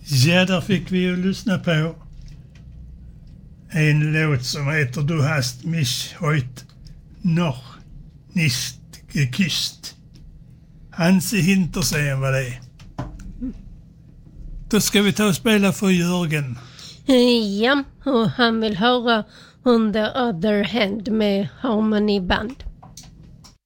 Ja, där fick vi ju lyssna på en låt som heter Du hast mich heut noch nicht geküsst. Hansi Hintersen var det. Då ska vi ta och spela för Jörgen. Ja, och han vill höra On the Other Hand med Harmony Band.